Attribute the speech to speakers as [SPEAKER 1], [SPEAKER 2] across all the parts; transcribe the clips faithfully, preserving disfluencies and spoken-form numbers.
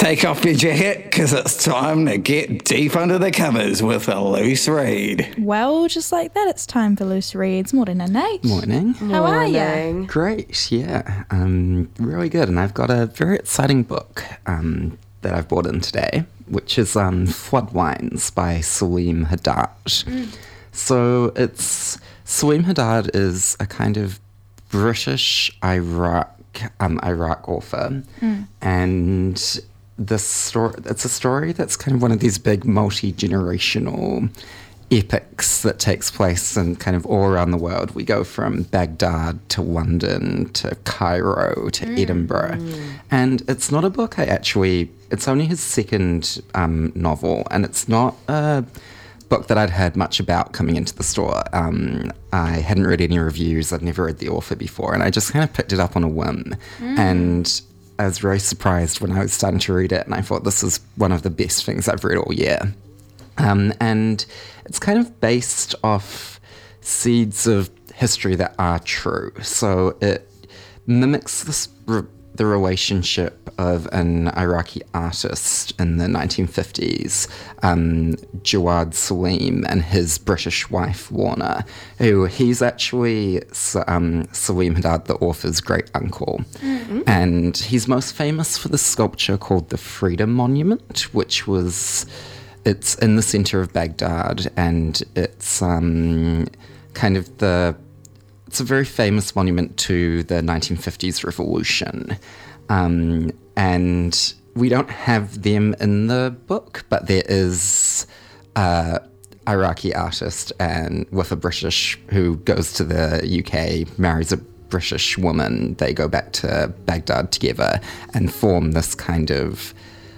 [SPEAKER 1] Take off your jacket, because it's time to get deep under the covers with a loose read.
[SPEAKER 2] Well, just like that, it's time for Loose Reads. Morning, Nate.
[SPEAKER 3] Morning.
[SPEAKER 2] How are you?
[SPEAKER 3] Great, yeah. Um, really good. And I've got a very exciting book um, that I've brought in today, which is um, Flood Wines by Salim Haddad. Mm. So it's... Salim Haddad is a kind of British Iraq um, Iraq author, mm. and the story it's a story that's kind of one of these big multi-generational epics that takes place in kind of all around the world. We go from Baghdad to London to Cairo to mm. Edinburgh, mm. and it's not a book I actually. It's only his second um, novel, and it's not a book that I'd heard much about coming into the store. Um, I hadn't read any reviews. I'd never read the author before, and I just kind of picked it up on a whim. Mm. And I was very surprised when I was starting to read it, and I thought this is one of the best things I've read all year. Um, and it's kind of based off seeds of history that are true. So it mimics this re- the relationship of an Iraqi artist in the nineteen fifties, um, Jawad Salim, and his British wife, Lorna, who he's actually um, Salim Haddad, the author's great uncle. Mm-hmm. And he's most famous for the sculpture called the Freedom Monument, which was, it's in the center of Baghdad, and it's um, kind of the It's a very famous monument to the nineteen fifties revolution. Um, and we don't have them in the book, but there is an Iraqi artist and with a British who goes to the U K, marries a British woman. They go back to Baghdad together and form this kind of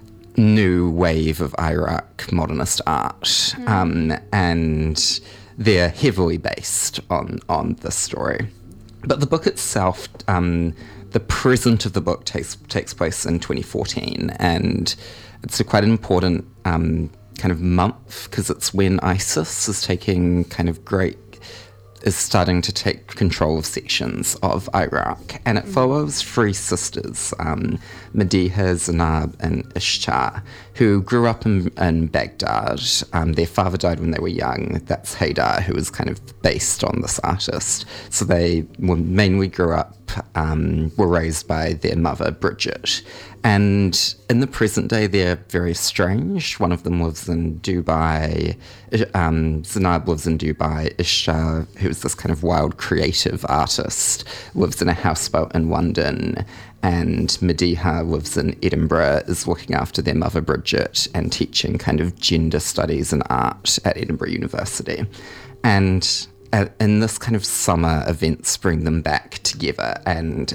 [SPEAKER 3] new wave of Iraq modernist art. Mm. Um, and they're heavily based on, on this story. But the book itself, um, the present of the book takes takes place in twenty fourteen, and it's a quite an important um, kind of month, because it's when ISIS is taking kind of great, is starting to take control of sections of Iraq. And it follows three sisters, um, Mediha, Zainab, and Ishtar, who grew up in, in Baghdad. Um, their father died when they were young. That's Haydar, who was kind of based on this artist. So they were mainly grew up, um, were raised by their mother, Bridget. And in the present day, they're very estranged. One of them lives in Dubai. Um, Zainab lives in Dubai. Ishtar, who's this kind of wild creative artist, lives in a houseboat in London. And Mediha lives in Edinburgh, is looking after their mother, Bridget, and teaching kind of gender studies and art at Edinburgh University. And at, in this kind of summer, events bring them back together. And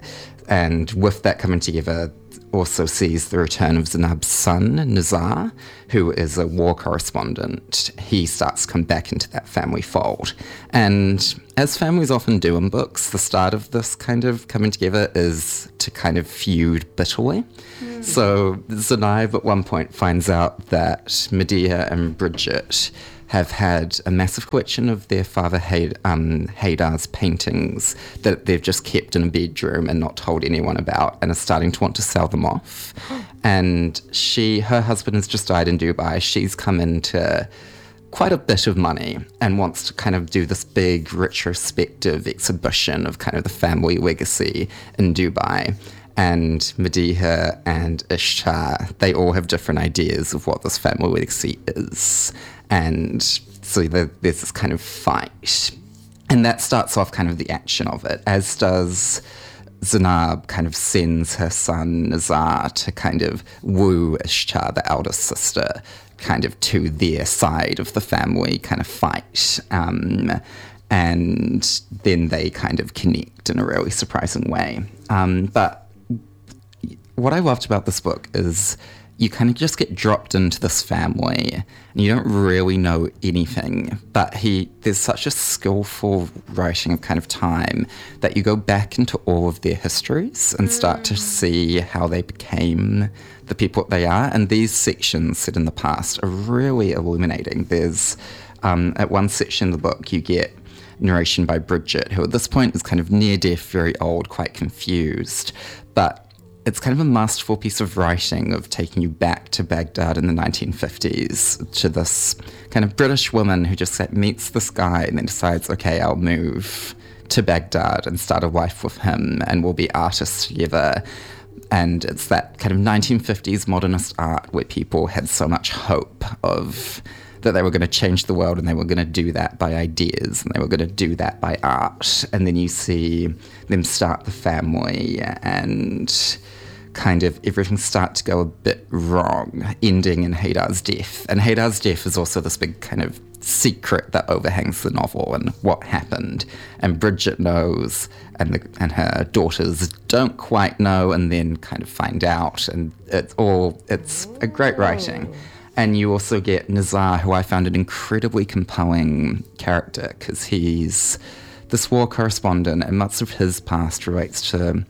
[SPEAKER 3] and with that coming together, also sees the return of Zainab's son, Nizar, who is a war correspondent. He starts to come back into that family fold. And as families often do in books, the start of this kind of coming together is to kind of feud bitterly. Mm. So Zainab at one point finds out that Mediha and Bridget have had a massive collection of their father Hayd- um, Haydar's paintings that they've just kept in a bedroom and not told anyone about, and are starting to want to sell them off. And she, her husband has just died in Dubai. She's come into quite a bit of money and wants to kind of do this big retrospective exhibition of kind of the family legacy in Dubai. And Mediha and Ishtar, they all have different ideas of what this family legacy is. And so the, there's this kind of fight. And that starts off kind of the action of it, as does Zainab kind of sends her son Nizar to kind of woo Ishtar, the eldest sister, kind of to their side of the family kind of fight. Um, and then they kind of connect in a really surprising way. Um, but what I loved about this book is you kind of just get dropped into this family and you don't really know anything, but he there's such a skillful writing of kind of time that you go back into all of their histories and start mm. to see how they became the people that they are. And these sections set in the past are really illuminating. There's um, at one section of the book you get narration by Bridget, who at this point is kind of near deaf, very old, quite confused, but it's kind of a masterful piece of writing of taking you back to Baghdad in the nineteen fifties to this kind of British woman who just like, meets this guy and then decides, okay, I'll move to Baghdad and start a life with him and we'll be artists together. And it's that kind of nineteen fifties modernist art where people had so much hope of that they were going to change the world and they were going to do that by ideas and they were going to do that by art. And then you see them start the family and kind of everything start to go a bit wrong, ending in Haydar's death. And Haydar's death is also this big kind of secret that overhangs the novel and what happened. And Bridget knows and the, and her daughters don't quite know and then kind of find out. And it's all, it's a great writing. And you also get Nizar, who I found an incredibly compelling character because he's this war correspondent and much of his past relates to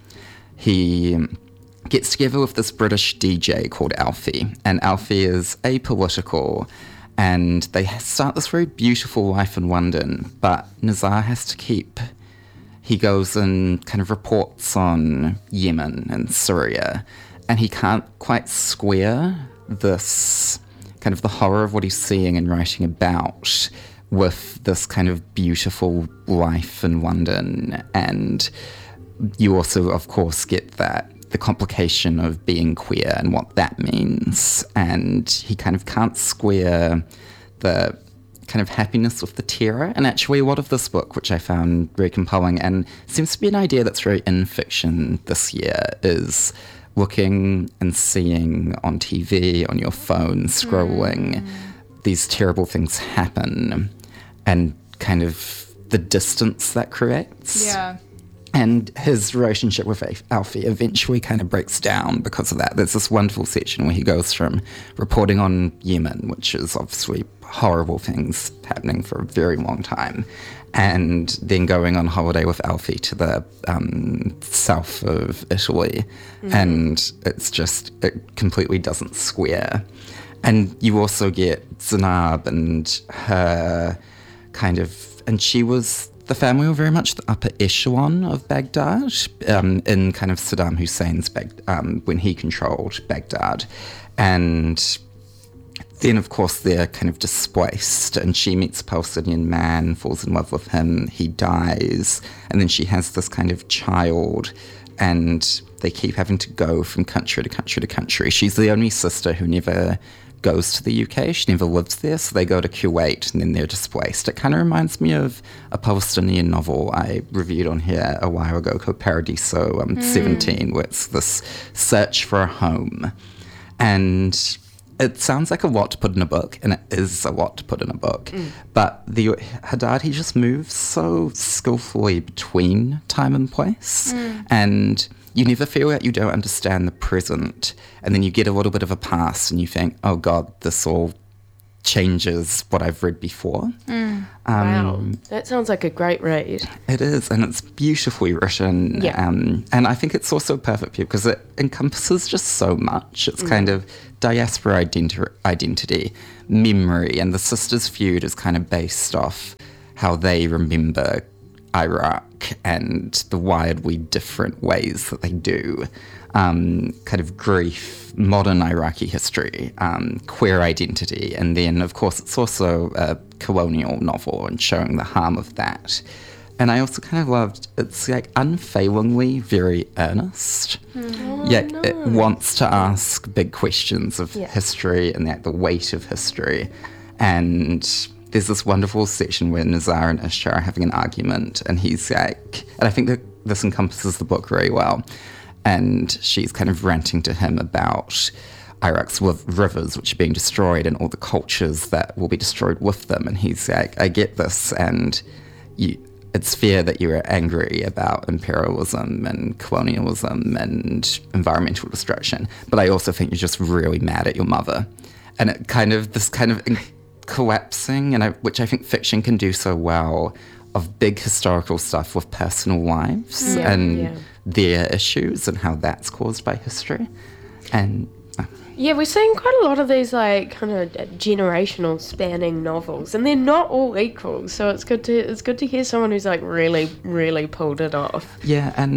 [SPEAKER 3] he gets together with this British D J called Alfie. And Alfie is apolitical and they start this very beautiful life in London. But Nizar has to keep, he goes and kind of reports on Yemen and Syria and he can't quite square this kind of the horror of what he's seeing and writing about with this kind of beautiful life in London. And you also, of course, get that the complication of being queer and what that means. And he kind of can't square the kind of happiness with the terror. And actually a lot of this book, which I found very compelling and seems to be an idea that's very in fiction this year, is looking and seeing on T V, on your phone, scrolling, mm. these terrible things happen and kind of the distance that creates.
[SPEAKER 2] Yeah.
[SPEAKER 3] And his relationship with Alfie eventually kind of breaks down because of that. There's this wonderful section where he goes from reporting on Yemen, which is obviously horrible things happening for a very long time, and then going on holiday with Alfie to the um, south of Italy. Mm. And it's just, it completely doesn't square. And you also get Zainab and her kind of, and she was, the family were very much the upper echelon of Baghdad um, in kind of Saddam Hussein's, Bag- um, when he controlled Baghdad. And then, of course, they're kind of displaced, and she meets a Palestinian man, falls in love with him, he dies, and then she has this kind of child, and they keep having to go from country to country to country. She's the only sister who never goes to the U K. She never lives there, so they go to Kuwait, and then they're displaced. It kind of reminds me of a Palestinian novel I reviewed on here a while ago called Paradiso um, mm. seventeen, where it's this search for a home. And it sounds like a lot to put in a book, and it is a lot to put in a book. Mm. But the Haddad, he just moves so skillfully between time and place. Mm. And you never feel like you don't understand the present. And then you get a little bit of a past, and you think, oh, God, this all changes what I've read before.
[SPEAKER 4] Mm.
[SPEAKER 3] Um,
[SPEAKER 4] wow. That sounds like a great read.
[SPEAKER 3] It is, and it's beautifully written.
[SPEAKER 4] Yeah.
[SPEAKER 3] Um, and I think it's also perfect because it encompasses just so much. It's mm. kind of diaspora identi- identity, memory, and the sisters' feud is kind of based off how they remember Iraq and the wildly different ways that they do. Um, kind of grief, modern Iraqi history, um, queer identity, and then, of course, it's also a colonial novel and showing the harm of that. And I also kind of loved, it's like unfailingly very earnest.
[SPEAKER 4] Oh,
[SPEAKER 3] Yet
[SPEAKER 4] no.
[SPEAKER 3] it wants to ask big questions of
[SPEAKER 4] yeah.
[SPEAKER 3] history and like, the weight of history. And there's this wonderful section where Nizar and Ishtar are having an argument, and he's like, and I think that this encompasses the book very well, and she's kind of ranting to him about Iraq's rivers which are being destroyed and all the cultures that will be destroyed with them. And he's like, I get this, and you, it's fair that you're angry about imperialism and colonialism and environmental destruction, but I also think you're just really mad at your mother. And it kind of, this kind of collapsing, and I, which I think fiction can do so well, of big historical stuff with personal lives
[SPEAKER 4] yeah,
[SPEAKER 3] and
[SPEAKER 4] yeah.
[SPEAKER 3] their issues and how that's caused by history. And uh,
[SPEAKER 4] yeah, we're seeing quite a lot of these like kind of generational spanning novels, and they're not all equal. So it's good to it's good to hear someone who's like really really pulled it off.
[SPEAKER 3] yeah, and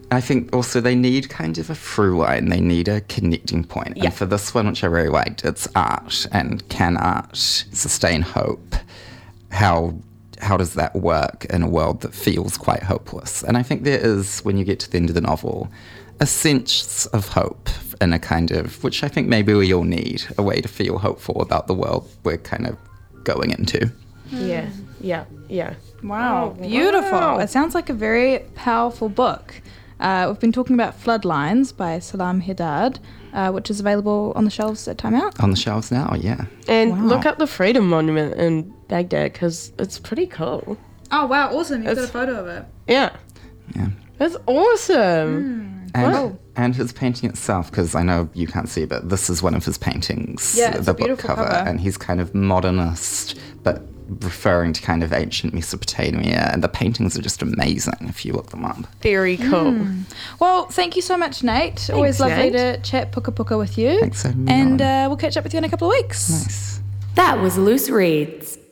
[SPEAKER 3] I think also they need kind of a through line. They need a connecting point.
[SPEAKER 4] Yeah.
[SPEAKER 3] And for this one, which I really liked, it's art. And can art sustain hope? How how does that work in a world that feels quite hopeless? And I think there is, when you get to the end of the novel, a sense of hope in a kind of, which I think maybe we all need, a way to feel hopeful about the world we're kind of going into.
[SPEAKER 4] Yeah, yeah, yeah.
[SPEAKER 2] Wow,
[SPEAKER 4] Oh,
[SPEAKER 2] beautiful.
[SPEAKER 4] wow.
[SPEAKER 2] It sounds like a very powerful book. Uh, we've been talking about Floodlines by Salam Haddad, uh, which is available on the shelves at Time Out.
[SPEAKER 3] On the shelves now, yeah.
[SPEAKER 4] And
[SPEAKER 2] Wow.
[SPEAKER 4] look up the Freedom Monument in Baghdad because it's pretty cool.
[SPEAKER 2] Oh, wow, awesome. You've
[SPEAKER 4] It's-
[SPEAKER 2] got a photo of it.
[SPEAKER 4] Yeah,
[SPEAKER 3] Yeah.
[SPEAKER 4] that's awesome.
[SPEAKER 3] And,
[SPEAKER 4] Wow.
[SPEAKER 3] and his painting itself, because I know you can't see, but this is one of his paintings,
[SPEAKER 2] Yeah, it's
[SPEAKER 3] the
[SPEAKER 2] a
[SPEAKER 3] book
[SPEAKER 2] beautiful
[SPEAKER 3] cover,
[SPEAKER 2] cover.
[SPEAKER 3] and he's kind of modernist, but referring to kind of ancient Mesopotamia, and the paintings are just amazing if you look them up.
[SPEAKER 4] Very cool.
[SPEAKER 2] Well, thank you so much, Nate. Always lovely
[SPEAKER 4] Nate.
[SPEAKER 2] to chat puka puka with you.
[SPEAKER 3] Thanks for having me
[SPEAKER 2] And
[SPEAKER 3] on.
[SPEAKER 2] uh, we'll catch up with you in a couple of weeks.
[SPEAKER 3] Nice.
[SPEAKER 5] That was Loose Reads.